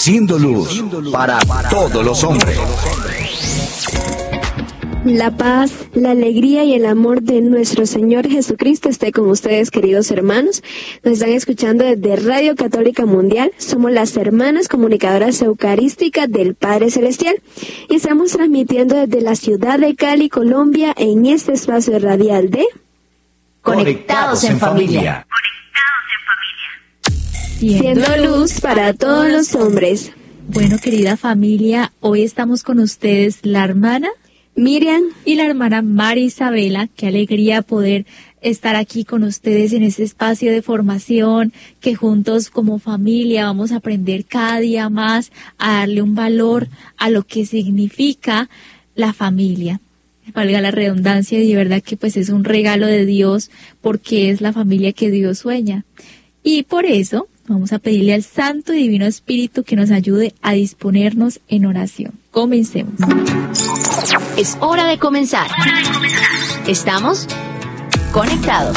siendo luz para todos los hombres. La paz, la alegría y el amor de nuestro Señor Jesucristo esté con ustedes, queridos hermanos. Nos están escuchando desde Radio Católica Mundial. Somos las hermanas comunicadoras eucarísticas del Padre Celestial y estamos transmitiendo desde la ciudad de Cali, Colombia, en este espacio radial de Conectados en Familia. Siendo luz para todos los hombres. Bueno, querida familia, hoy estamos con ustedes la hermana Miriam y la hermana María Isabela. Qué alegría poder estar aquí con ustedes en este espacio de formación, que juntos como familia vamos a aprender cada día más a darle un valor a lo que significa la familia. Valga la redundancia, y de verdad que pues es un regalo de Dios, porque es la familia que Dios sueña. Y por eso vamos a pedirle al Santo y Divino Espíritu que nos ayude a disponernos en oración. Comencemos. Es hora de comenzar. Estamos conectados.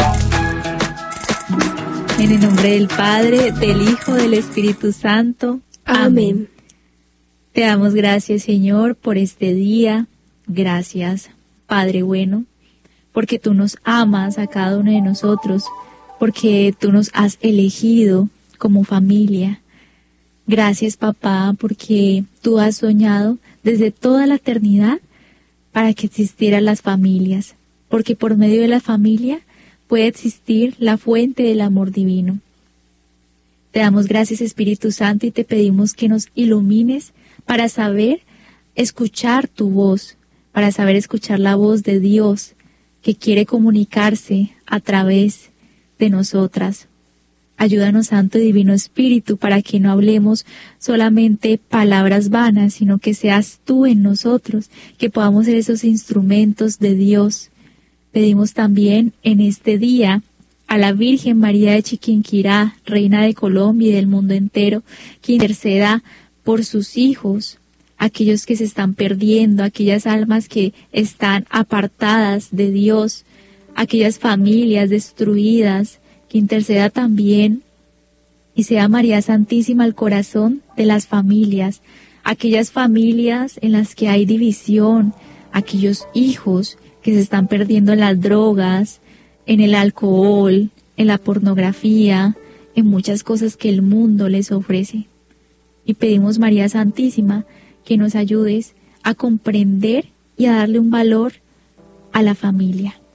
En el nombre del Padre, del Hijo, del Espíritu Santo. Amén. Te damos gracias, Señor, por este día. Gracias, Padre bueno, porque tú nos amas a cada uno de nosotros, porque tú nos has elegido como familia. Gracias, papá, porque tú has soñado desde toda la eternidad para que existieran las familias, porque por medio de la familia puede existir la fuente del amor divino. Te damos gracias, Espíritu Santo, y te pedimos que nos ilumines para saber escuchar tu voz, para saber escuchar la voz de Dios que quiere comunicarse a través de nosotras. Ayúdanos, Santo y Divino Espíritu, para que no hablemos solamente palabras vanas, sino que seas tú en nosotros, que podamos ser esos instrumentos de Dios. Pedimos también en este día a la Virgen María de Chiquinquirá, Reina de Colombia y del mundo entero, que interceda por sus hijos, aquellos que se están perdiendo, aquellas almas que están apartadas de Dios, aquellas familias destruidas, que interceda también y sea María Santísima el corazón de las familias, aquellas familias en las que hay división, aquellos hijos que se están perdiendo en las drogas, en el alcohol, en la pornografía, en muchas cosas que el mundo les ofrece. Y pedimos, María Santísima, que nos ayudes a comprender y a darle un valor a la familia.